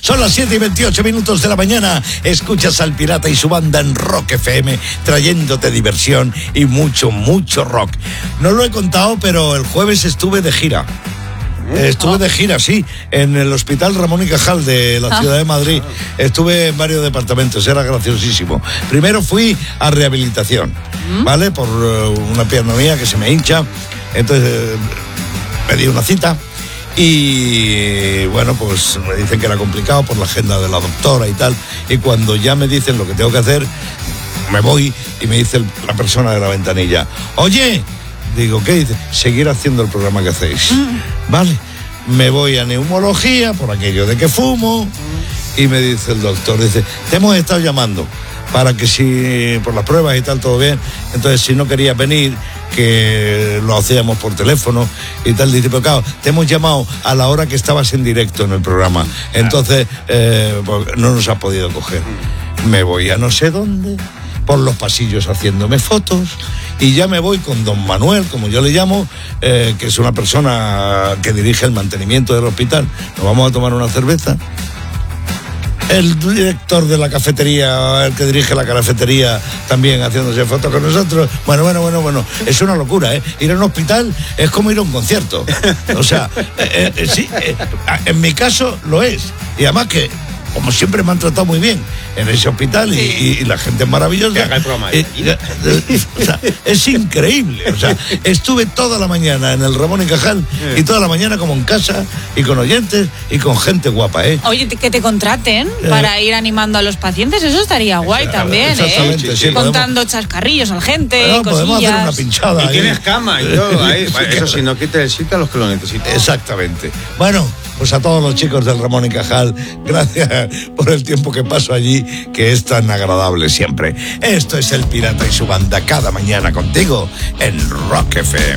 Son las 7:28 de la mañana. Escuchas al Pirata y su banda en Rock FM, trayéndote diversión y mucho, mucho rock. No lo he contado, pero el jueves estuve de gira. Estuve de gira, sí, en el Hospital Ramón y Cajal de la ciudad de Madrid. Estuve en varios departamentos, era graciosísimo. Primero fui a rehabilitación, ¿vale? Por una pierna mía que se me hincha. Entonces pedí una cita y bueno, pues me dicen que era complicado por la agenda de la doctora y tal. Y cuando ya me dicen lo que tengo que hacer, me voy y me dice la persona de la ventanilla: oye, digo, ¿qué dice? Seguir haciendo el programa que hacéis. Vale, me voy a neumología por aquello de que fumo y me dice el doctor, dice, te hemos estado llamando para que si por las pruebas y tal todo bien, entonces si no querías venir, que lo hacíamos por teléfono y tal, dice, pero claro, te hemos llamado a la hora que estabas en directo en el programa, entonces pues no nos has podido coger. Me voy a no sé dónde, por los pasillos haciéndome fotos, y ya me voy con don Manuel, como yo le llamo, que es una persona que dirige el mantenimiento del hospital. Nos vamos a tomar una cerveza. El director de la cafetería, el que dirige la cafetería, también haciéndose fotos con nosotros. Bueno. Es una locura, ¿eh? Ir a un hospital es como ir a un concierto. O sea, sí, en mi caso lo es. Y además que, como siempre, me han tratado muy bien en ese hospital y la gente es maravillosa. O sea, es increíble. O sea, estuve toda la mañana en el Ramón y Cajal y toda la mañana como en casa y con oyentes y con gente guapa, ¿eh? Oye, que te contraten para ir animando a los pacientes, eso estaría guay también, exactamente, ¿eh? sí, contando chascarrillos a la gente, bueno, podemos cosillas. hacer una pinchada. Y tienes cama y todo ahí. Eso sí, no quite el sitio a los que lo necesitan. Exactamente. Bueno, pues a todos los chicos del Ramón y Cajal, gracias por el tiempo que paso allí, que es tan agradable siempre. Esto es El Pirata y su banda, cada mañana contigo en Rock FM.